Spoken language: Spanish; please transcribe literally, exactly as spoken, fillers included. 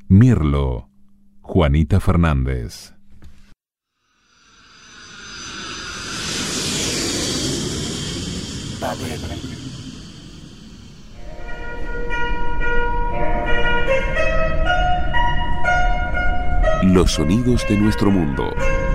Mirlo, Juanita Fernández. Los sonidos de nuestro mundo.